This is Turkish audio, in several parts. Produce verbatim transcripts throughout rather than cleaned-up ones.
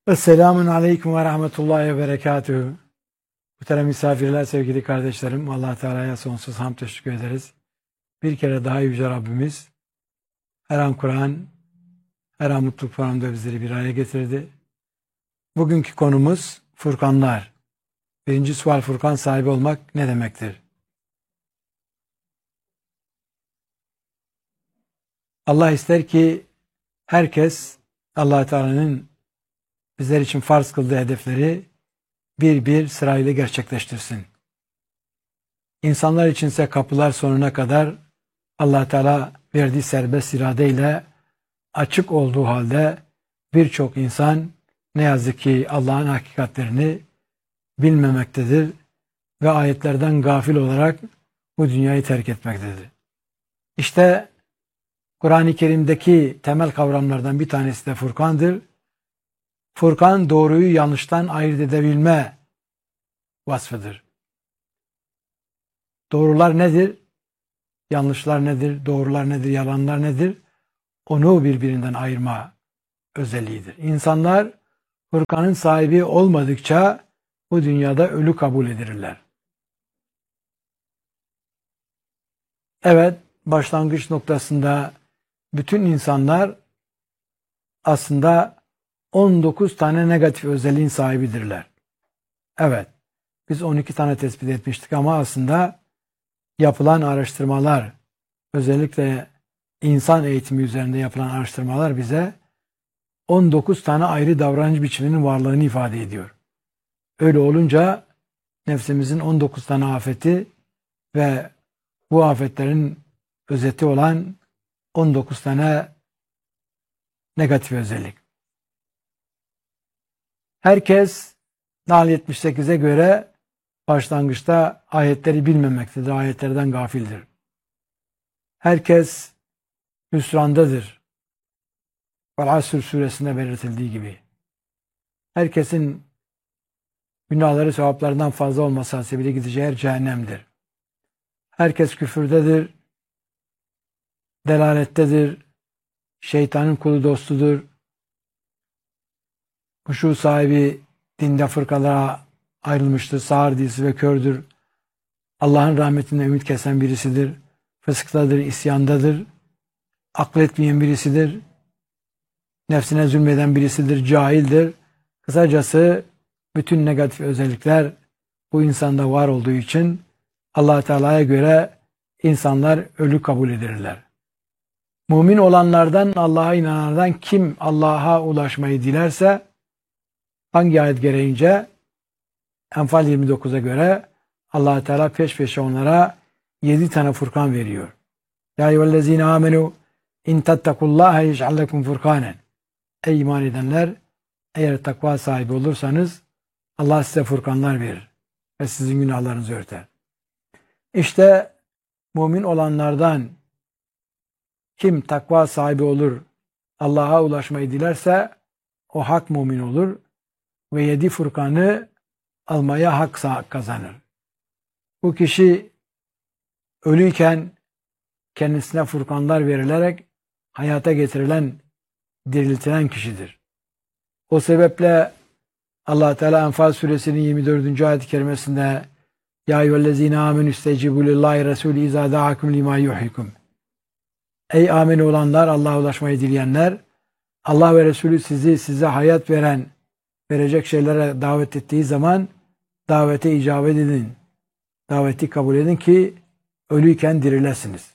Esselamun Aleyküm ve Rahmetullahi ve Berekatühü. Muhterem misafirler, sevgili kardeşlerim, Allah Teala'ya sonsuz hamd teşekkür ederiz. Bir kere daha Yüce Rabbimiz her an Kur'an, her an mutluluk programında bizleri bir araya getirdi. Bugünkü konumuz Furkanlar. Birinci sual, Furkan sahibi olmak ne demektir? Allah ister ki herkes Allah Teala'nın bizler için farz kıldığı hedefleri bir bir sırayla gerçekleştirsin. İnsanlar içinse kapılar sonuna kadar Allah Teala verdiği serbest iradeyle açık olduğu halde birçok insan ne yazık ki Allah'ın hakikatlerini bilmemektedir ve ayetlerden gafil olarak bu dünyayı terk etmektedir. İşte Kur'an-ı Kerim'deki temel kavramlardan bir tanesi de Furkan'dır. Furkan doğruyu yanlıştan ayırt edebilme vasfıdır. Doğrular nedir? Yanlışlar nedir? Doğrular nedir? Yalanlar nedir? Onu birbirinden ayırma özelliğidir. İnsanlar Furkan'ın sahibi olmadıkça bu dünyada ölü kabul edilirler. Evet, başlangıç noktasında bütün insanlar aslında on dokuz tane negatif özelliğin sahibidirler. Evet, biz on iki tane tespit etmiştik ama aslında yapılan araştırmalar, özellikle insan eğitimi üzerinde yapılan araştırmalar bize on dokuz tane ayrı davranış biçiminin varlığını ifade ediyor. Öyle olunca nefsimizin on dokuz tane afeti ve bu afetlerin özeti olan on dokuz tane negatif özellik. Herkes Nahl yetmiş sekize göre başlangıçta ayetleri bilmemektedir, ayetlerden gafildir. Herkes hüsrandadır. Vel-Asr suresinde belirtildiği gibi. Herkesin günahları sevaplarından fazla olması hasebiyle gideceği yer cehennemdir. Herkes küfürdedir, delalettedir, şeytanın kulu dostudur. Huşu sahibi dinde fırkalara ayrılmıştır, sağır dilsiz ve kördür. Allah'ın rahmetinden ümit kesen birisidir. Fısktadır, isyandadır. Akletmeyen birisidir. Nefsine zulmeden birisidir, cahildir. Kısacası bütün negatif özellikler bu insanda var olduğu için Allah Teala'ya göre insanlar ölü kabul edilirler. Mümin olanlardan, Allah'a inananlardan kim Allah'a ulaşmayı dilerse hangi ayet gereğince? Enfal yirmi dokuza göre Allah Teala peş peşe onlara yedi tane Furkan veriyor. Ya eyyühellezine amenu in tattakullaha yec'al lekum furkanen. Ey iman edenler, eğer takva sahibi olursanız Allah size furkanlar verir ve sizin günahlarınızı örter. İşte mümin olanlardan kim takva sahibi olur, Allah'a ulaşmayı dilerse o hak mümin olur ve yedi Furkan'ı almaya hak kazanır. Bu kişi ölüyken kendisine Furkanlar verilerek hayata getirilen, diriltilen kişidir. O sebeple Allah Teala Enfal suresinin yirmi dördüncü ayet-i kerimesinde Ya eyyühellezine amenü istecibu lillahi resulü izâ da'akum limâ yuhyikum. Ey amin olanlar, Allah'a ulaşmayı dileyenler, Allah ve Resulü sizi size hayat veren, verecek şeylere davet ettiği zaman davete icabet edin. Daveti kabul edin ki ölüyken dirilesiniz.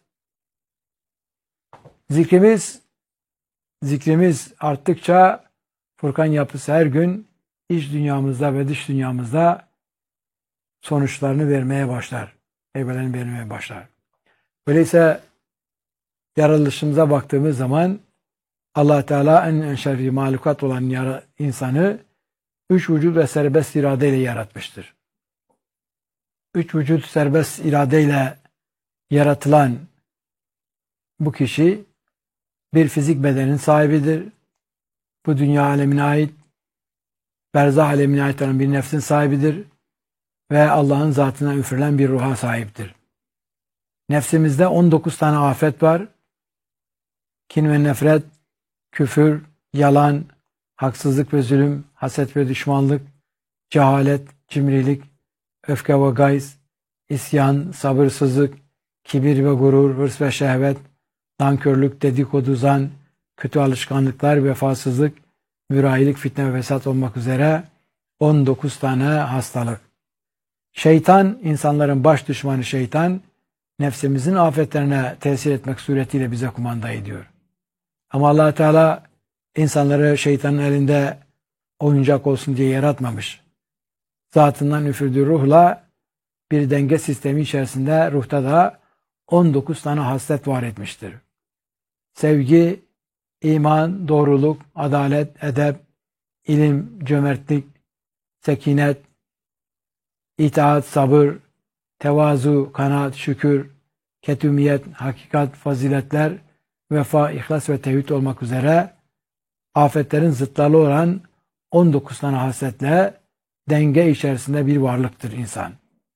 Zikrimiz zikrimiz arttıkça Furkan yapısı her gün iç dünyamızda ve dış dünyamızda sonuçlarını vermeye başlar. Meyvelerini vermeye başlar. Öyleyse yaratılışımıza baktığımız zaman Allah Teala en şerri mahlukat olan insanı üç vücut ve serbest iradeyle yaratmıştır. Üç vücut serbest iradeyle yaratılan bu kişi bir fizik bedenin sahibidir. Bu dünya alemine ait, berzah alemine ait olan bir nefsin sahibidir ve Allah'ın zatına üfürülen bir ruha sahiptir. Nefsimizde on dokuz tane afet var. Kin ve nefret, küfür, yalan, haksızlık ve zulüm, haset ve düşmanlık, cehalet, cimrilik, öfke ve gayz, isyan, sabırsızlık, kibir ve gurur, hırs ve şehvet, nankörlük, dedikodu, zan, kötü alışkanlıklar, vefasızlık, mürahilik, fitne ve fesat olmak üzere on dokuz tane hastalık. Şeytan, insanların baş düşmanı şeytan, nefsimizin afetlerine tesir etmek suretiyle bize kumanda ediyor. Ama Allah Teala insanları şeytanın elinde oyuncak olsun diye yaratmamış. Zatından üfürdüğü ruhla bir denge sistemi içerisinde ruhta da on dokuz tane haslet var etmiştir. Sevgi, iman, doğruluk, adalet, edep, ilim, cömertlik, sekinet, itaat, sabır, tevazu, kanaat, şükür, ketümiyet, hakikat, faziletler, vefa, ihlas ve tevhid olmak üzere afetlerin zıtları olan on dokuz tane hasletle denge içerisinde bir varlıktır insan.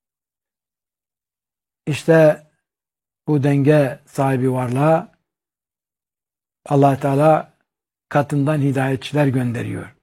İşte bu denge sahibi varlığa Allah Teala katından hidayetçiler gönderiyor.